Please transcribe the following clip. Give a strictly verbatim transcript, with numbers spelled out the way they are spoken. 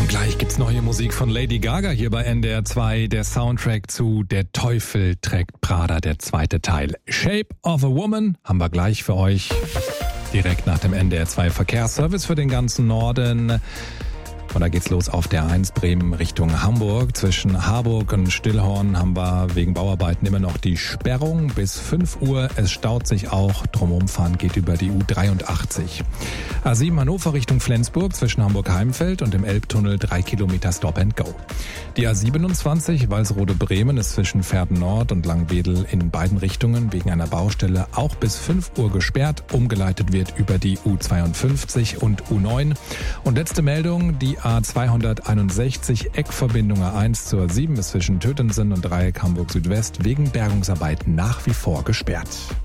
Und gleich gibt's neue Musik von Lady Gaga hier bei N D R zwei. Der Soundtrack zu Der Teufel trägt Prada, der zweite Teil. Shape of a Woman haben wir gleich für euch. Direkt nach dem N D R zwei Verkehrsservice für den ganzen Norden. Und da geht's los auf der eins Bremen Richtung Hamburg. Zwischen Harburg und Stillhorn haben wir wegen Bauarbeiten immer noch die Sperrung bis fünf Uhr. Es staut sich auch. Drumumfahren geht über die U dreiundachtzig. A sieben Hannover Richtung Flensburg zwischen Hamburg-Heimfeld und dem Elbtunnel drei Kilometer Stop and Go. Die A siebenundzwanzig Walsrode-Bremen ist zwischen Verden Nord und Langwedel in beiden Richtungen wegen einer Baustelle auch bis fünf Uhr gesperrt. Umgeleitet wird über die U zweiundfünfzig und U neun. Und letzte Meldung, die A zweihunderteinundsechzig Eckverbindung A eins zur sieben ist zwischen Tötensen und Dreieck Hamburg Südwest wegen Bergungsarbeiten nach wie vor gesperrt.